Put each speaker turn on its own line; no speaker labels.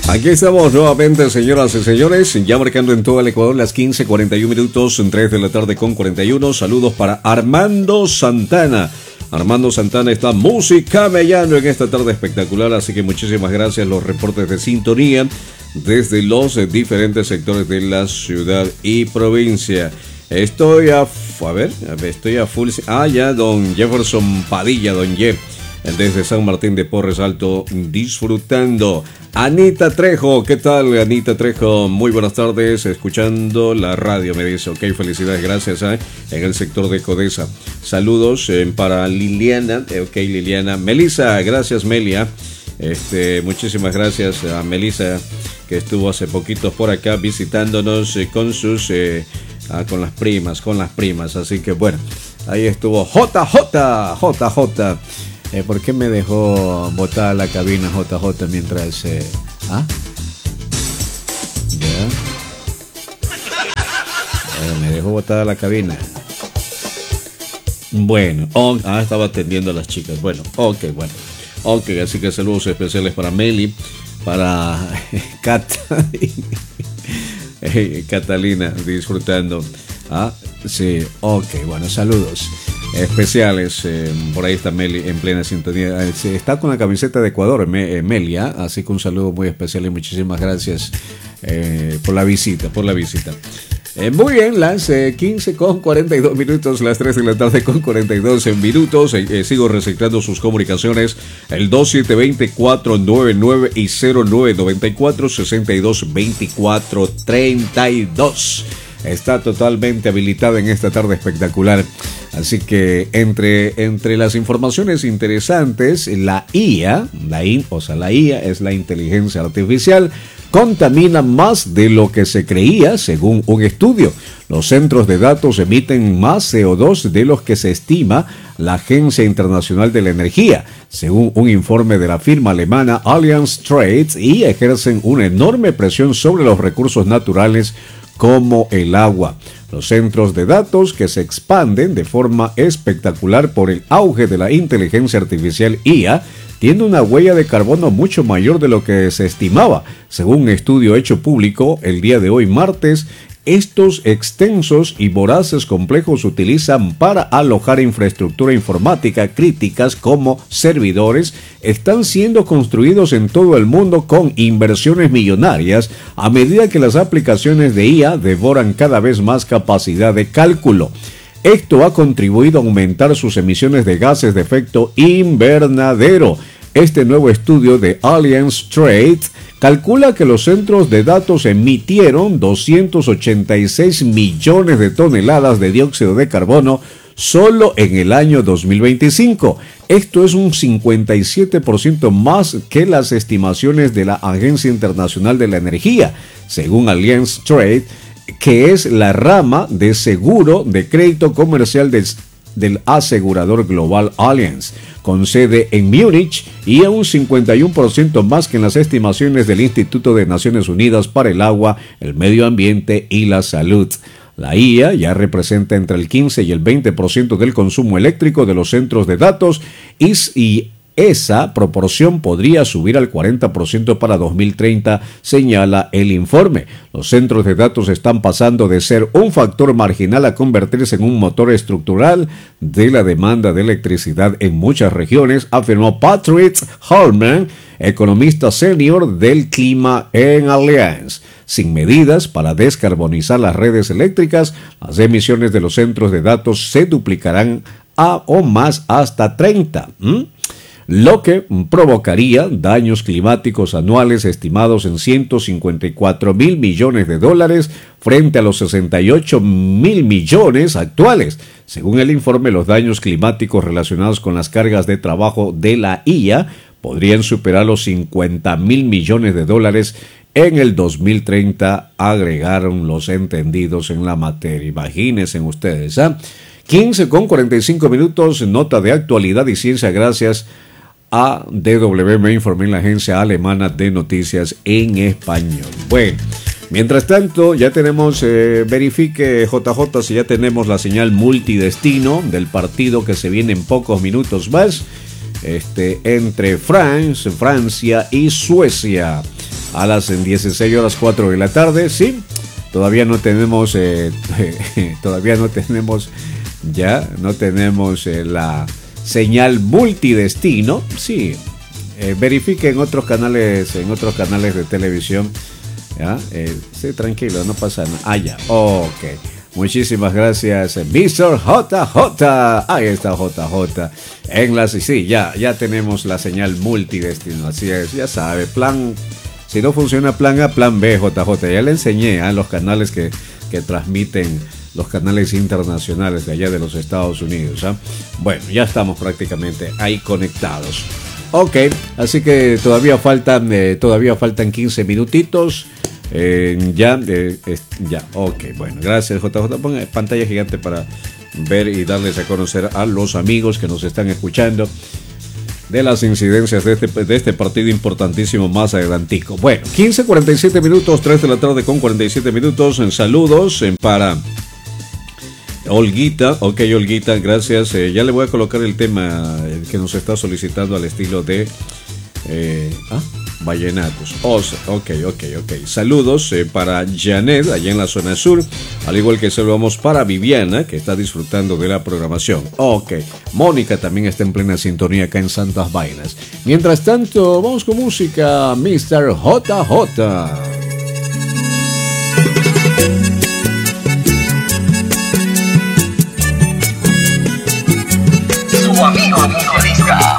Aquí estamos nuevamente, señoras y señores, ya marcando en todo el Ecuador las 15:41 minutos, en 3 de la tarde con 41. Saludos para Armando Santana. Armando Santana está musicamellando en esta tarde espectacular, así que muchísimas gracias. Los reportes de sintonía desde los diferentes sectores de la ciudad y provincia. Estoy a full. Ya, don Jefferson Padilla, don Jeff, desde San Martín de Porres Alto, disfrutando. Anita Trejo, ¿qué tal, Anita Trejo? Muy buenas tardes, escuchando la radio, me dice. Ok, felicidades, gracias, en el sector de Codesa. Saludos para Liliana, ok, Liliana. Melissa, gracias, Melia. Muchísimas gracias a Melissa, que estuvo hace poquitos por acá visitándonos con sus... con las primas, así que bueno, ahí estuvo JJ. ¿Por qué me dejó botar la cabina JJ mientras... me dejó botada la cabina. Bueno, estaba atendiendo a las chicas. Bueno, ok, así que saludos especiales para Meli, para Catalina, disfrutando. Sí, ok, bueno, saludos especiales. Por ahí está Meli en plena sintonía. Está con la camiseta de Ecuador, Melia, así que un saludo muy especial y muchísimas gracias por la visita. Muy bien, las 15:42 minutos, las 3 de la tarde con 42 minutos. Sigo reciclando sus comunicaciones, el 2720-499 y 0994-622432. Está totalmente habilitada en esta tarde espectacular. Así que entre las informaciones interesantes, la IA es la inteligencia artificial, contamina más de lo que se creía, según un estudio. Los centros de datos emiten más CO2 de los que se estima la Agencia Internacional de la Energía, según un informe de la firma alemana Allianz Trade, y ejercen una enorme presión sobre los recursos naturales como el agua. Los centros de datos, que se expanden de forma espectacular por el auge de la inteligencia artificial IA, tiene una huella de carbono mucho mayor de lo que se estimaba. Según un estudio hecho público el día de hoy, martes, estos extensos y voraces complejos se utilizan para alojar infraestructura informática críticas como servidores. Están siendo construidos en todo el mundo con inversiones millonarias a medida que las aplicaciones de IA devoran cada vez más capacidad de cálculo. Esto ha contribuido a aumentar sus emisiones de gases de efecto invernadero. Este nuevo estudio de Allianz Trade calcula que los centros de datos emitieron 286 millones de toneladas de dióxido de carbono solo en el año 2025. Esto es un 57% más que las estimaciones de la Agencia Internacional de la Energía, según Allianz Trade, que es la rama de seguro de crédito comercial del asegurador global Allianz, con sede en Múnich, y a un 51% más que en las estimaciones del Instituto de Naciones Unidas para el Agua, el Medio Ambiente y la Salud. La IA ya representa entre el 15 y el 20% del consumo eléctrico de los centros de datos y esa proporción podría subir al 40% para 2030, señala el informe. Los centros de datos están pasando de ser un factor marginal a convertirse en un motor estructural de la demanda de electricidad en muchas regiones, afirmó Patrick Hallman, economista senior del clima en Allianz. Sin medidas para descarbonizar las redes eléctricas, las emisiones de los centros de datos se duplicarán o más hasta 30. Lo que provocaría daños climáticos anuales estimados en 154.000 millones de dólares frente a los 68.000 millones actuales. Según el informe, los daños climáticos relacionados con las cargas de trabajo de la IA podrían superar los 50.000 millones de dólares en el 2030, agregaron los entendidos en la materia. Imagínense ustedes, 15:45 minutos, nota de actualidad y ciencia gracias a DW, me informé en la agencia alemana de noticias en español. Bueno, mientras tanto ya tenemos, verifique JJ si ya tenemos la señal multidestino del partido que se viene en pocos minutos más, entre Francia y Suecia. a las 16 horas 4 de la tarde. Sí, todavía no tenemos, la señal multidestino. Sí, verifique en otros canales de televisión. ¿Ya? Sí, tranquilo, no pasa nada. Ya, ok. Muchísimas gracias, Mr. JJ. Ahí está JJ. Sí, ya tenemos la señal multidestino. Así es, ya sabe. Si no funciona plan A, plan B, JJ. Ya le enseñé a los canales que transmiten, los canales internacionales de allá de los Estados Unidos. Bueno, ya estamos prácticamente ahí conectados. Ok, así que todavía faltan 15 minutitos. Ya, ok, bueno, gracias JJ. Ponga pantalla gigante para ver y darles a conocer a los amigos que nos están escuchando de las incidencias de este partido importantísimo más adelantico. Bueno, 15:47 minutos, 3 de la tarde con 47 minutos. En saludos para Olguita. Ok, Olguita, gracias. Ya le voy a colocar el tema que nos está solicitando al estilo de vallenatos. Ok. Saludos para Janet, allá en la zona sur. Al igual que saludamos para Viviana, que está disfrutando de la programación. Ok. Mónica también está en plena sintonía acá en Santas Vainas. Mientras tanto, vamos con música. Mr. JJ.
Su amigo Disca.